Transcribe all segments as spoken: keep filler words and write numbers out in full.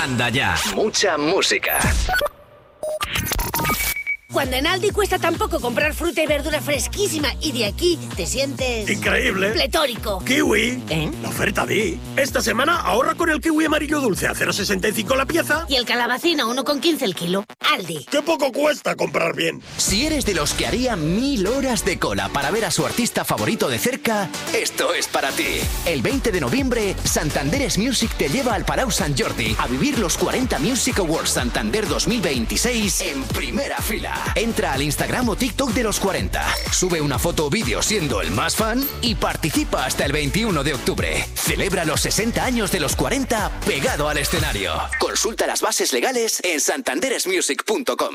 Manda ya. Mucha música. Cuando en Aldi cuesta tan poco comprar fruta y verdura fresquísima y de aquí te sientes... ¡increíble! ¡pletórico! ¡Kiwi! ¿Eh? La oferta Di. Esta semana ahorra con el kiwi amarillo dulce a cero coma sesenta y cinco la pieza. Y el calabacín a uno coma quince el kilo. Aldi. ¡Qué poco cuesta comprar bien! Si eres de los que haría mil horas de cola para ver a su artista favorito de cerca, esto es para ti. El veinte de noviembre, Santander's Music te lleva al Palau Sant Jordi a vivir los cuarenta Music Awards Santander dos mil veintiséis en primera fila. Entra al Instagram o TikTok de los cuarenta, sube una foto o vídeo siendo el más fan y participa hasta el veintiuno de octubre. Celebra los sesenta años de los cuarenta pegado al escenario. Consulta las bases legales en santanderes music punto com.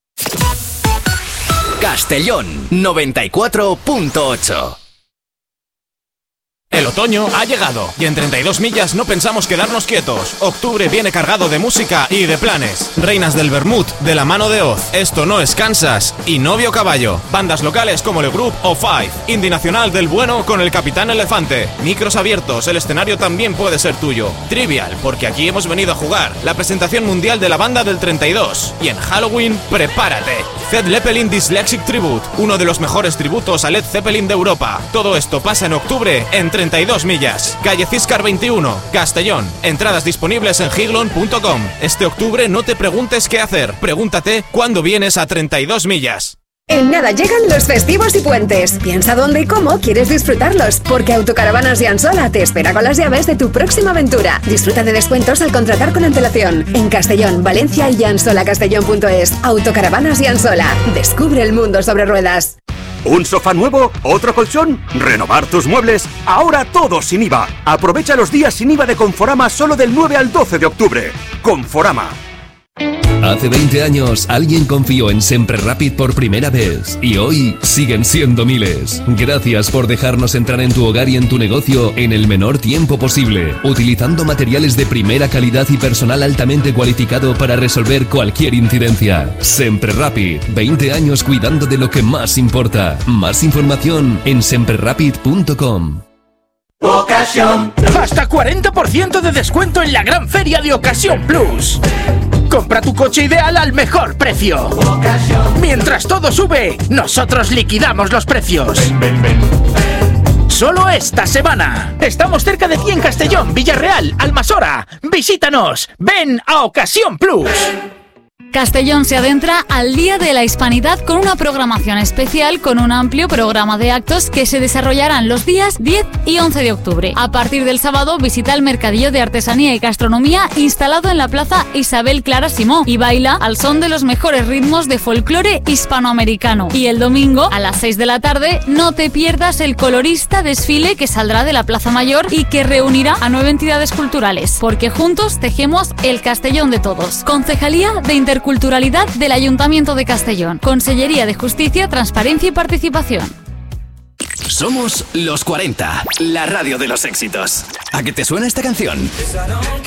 Castellón noventa y cuatro punto ocho. El otoño ha llegado y en treinta y dos millas no pensamos quedarnos quietos. Octubre viene cargado de música y de planes. Reinas del Vermut, de la mano de Oz. Esto no es Kansas y Novio Caballo. Bandas locales como Le Group o Five. Indie nacional del bueno con el Capitán Elefante. Micros abiertos, el escenario también puede ser tuyo. Trivial, porque aquí hemos venido a jugar. La presentación mundial de la banda del treinta y dos. Y en Halloween, prepárate. Led Zeppelin Dyslexic Tribute, uno de los mejores tributos a Led Zeppelin de Europa. Todo esto pasa en octubre en treinta y dos millas. Calle Ciscar veintiuno, Castellón. Entradas disponibles en higlon punto com. Este octubre no te preguntes qué hacer. Pregúntate cuándo vienes a treinta y dos millas. En nada llegan los festivos y puentes. Piensa dónde y cómo quieres disfrutarlos, porque Autocaravanas Yansola te espera con las llaves de tu próxima aventura. Disfruta de descuentos al contratar con antelación. En Castellón, Valencia y yansola castellón punto es. Autocaravanas Yansola. Descubre el mundo sobre ruedas. ¿Un sofá nuevo? ¿Otro colchón? ¿Renovar tus muebles? Ahora todo sin I V A. Aprovecha los días sin I V A de Conforama solo del nueve al doce de octubre. Conforama. Hace veinte años alguien confió en Sempre Rapid por primera vez y hoy siguen siendo miles. Gracias por dejarnos entrar en tu hogar y en tu negocio en el menor tiempo posible, utilizando materiales de primera calidad y personal altamente cualificado para resolver cualquier incidencia. Sempre Rapid, veinte años cuidando de lo que más importa. Más información en sempre rapid punto com. Ocasión. Hasta cuarenta por ciento de descuento en la gran feria de Ocasión Plus. Compra tu coche ideal al mejor precio. Ocasión. Mientras todo sube, nosotros liquidamos los precios. Ven, ven, ven, ven. Solo esta semana. Estamos cerca de ti en Castellón, Villarreal, Almasora. Visítanos. Ven a Ocasión Plus. Castellón se adentra al Día de la Hispanidad con una programación especial con un amplio programa de actos que se desarrollarán los días diez y once de octubre. A partir del sábado visita el Mercadillo de Artesanía y Gastronomía instalado en la Plaza Isabel Clara Simó y baila al son de los mejores ritmos de folclore hispanoamericano. Y el domingo a las seis de la tarde no te pierdas el colorista desfile que saldrá de la Plaza Mayor y que reunirá a nueve entidades culturales, porque juntos tejemos el Castellón de todos. Concejalía de Interculturalidad del Ayuntamiento de Castellón. Consellería de Justicia, Transparencia y Participación. Somos los cuarenta, la radio de los éxitos. ¿A qué te suena esta canción?